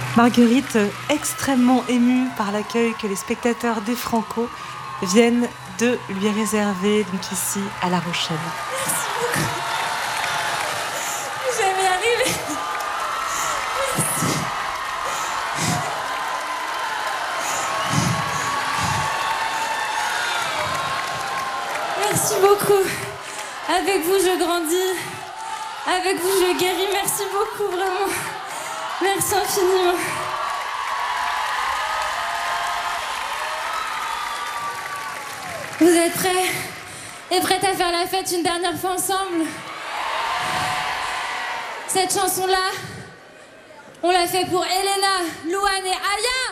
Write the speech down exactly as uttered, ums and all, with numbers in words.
Marguerite, extrêmement émue par l'accueil que les spectateurs des Franco viennent de lui réserver, donc ici à La Rochelle. Merci beaucoup. Je vais y arriver. Merci. Merci beaucoup. Avec vous, je grandis. Avec vous, je guéris. Merci beaucoup, vraiment. Merci infiniment. Vous êtes prêts et prêtes à faire la fête une dernière fois ensemble? Cette chanson-là, on l'a fait pour Elena, Louane et Aya.